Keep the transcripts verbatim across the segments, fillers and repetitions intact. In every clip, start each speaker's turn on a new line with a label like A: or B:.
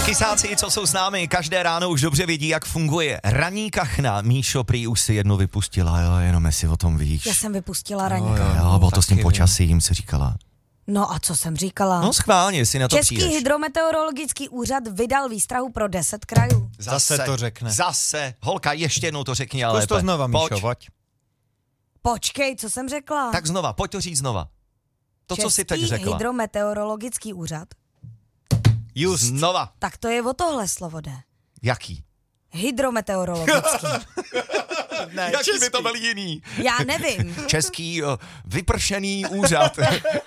A: Kysáci, co jsou s námi, každé ráno už dobře vědí, jak funguje ranní kachna. Míšo, prý už si jednu vypustila, jo, jenom jestli o tom víš.
B: Já jsem vypustila ranní
A: Jo,
B: kachnu.
A: jo, bylo to s tím počasím, si říkala.
B: No a co jsem říkala?
A: No schválně, si na to
B: Český
A: přijdeš.
B: hydrometeorologický úřad vydal výstrahu pro deset krajů.
C: Zase, zase to řekne.
A: Zase. Holka, ještě jednou to řekni, ale
C: Zkus to znova, Míšo, pojď.
B: Počkej, co jsem řekla?
A: Tak znova, pojď to říct znova. To,
B: Český
A: co jsi teď řekla.
B: hydrometeorologický úřad.
A: Just. Znova.
B: Tak to je o tohle slovo jde.
A: Jaký?
B: Hydrometeorologický.
C: Ne,
A: Jaký by to byl jiný?
B: Já nevím.
A: Český uh, vypršený úřad.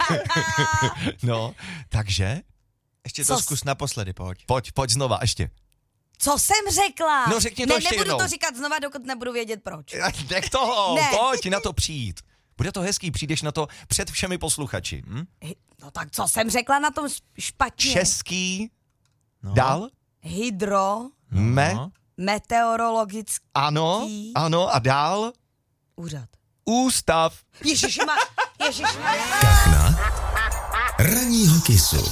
A: No, takže?
C: Ještě to
B: Co
C: zkus naposledy, pojď.
A: Pojď, pojď znova, ještě.
B: Co jsem řekla?
A: No, řekni to
B: ne,
A: ještě
B: nebudu
A: jednou.
B: to říkat znova, dokud nebudu vědět proč.
A: Nech toho,
B: Ne.
A: pojď na to přijít. Bude to hezký, přijdeš na to před všemi posluchači. Hm?
B: Hy- No tak co jsem řekla na tom špatně?
A: Český,
C: No.
A: dál,
B: Hydro,
A: me,
C: No.
B: meteorologický
A: ano, ano a dál,
B: úřad.
A: ústav.
B: Ježišma, ježišma.
D: Kachna ranního kysu.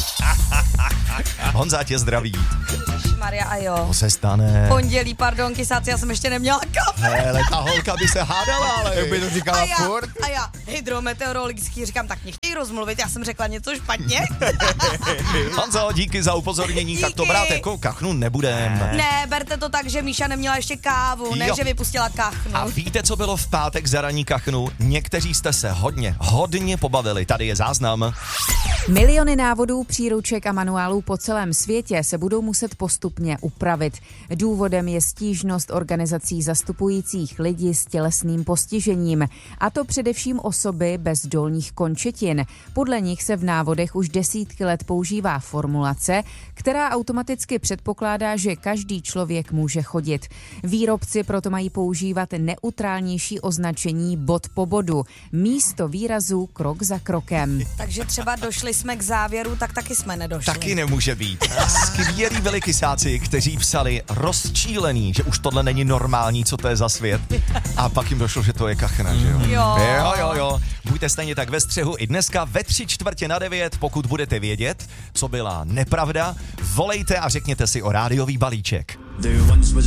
A: Honza tě zdraví.
B: Maria a jo.
A: To se stane.
B: Pondělí, pardon, kysáci, já jsem ještě neměla kafe.
A: Hele, ta holka by se hádala, ale...
C: Jak by to říkala
B: A já,
C: furt?
B: a já, hydrometeorologický, říkám, tak nechtějí rozmluvit, já jsem řekla něco špatně.
A: Honzo, díky za upozornění,
B: Díky.
A: tak to brát jako kachnu nebudem.
B: Ne, berte to tak, že Míša neměla ještě kávu, ne,
A: Jo.
B: že vypustila kachnu.
A: A víte, co bylo v pátek za ranní kachnu? Někteří jste se hodně, hodně pobavili. Tady je záznam.
E: Miliony návodů, příruček a manuálů po celém světě se budou muset postupně upravit. Důvodem je stížnost organizací zastupujících lidi s tělesným postižením, a to především osoby bez dolních končetin. Podle nich se v návodech už desítky let používá formulace, která automaticky předpokládá, že každý člověk může chodit. Výrobci proto mají používat neutrálnější označení bod po bodu, místo výrazu krok za krokem.
B: Takže třeba došli jsme k závěru, tak taky jsme nedošli.
A: Taky nemůže být. Skvělí byli kysáci, kteří psali rozčílený, že už tohle není normální, co to je za svět. A pak jim došlo, že to je kachna, že jo?
B: Jo.
A: Jo, jo, jo. Buďte stejně tak ve střehu i dneska ve tři čtvrtě na devět, pokud budete vědět, co byla nepravda, volejte a řekněte si o rádiový balíček.
F: There once was a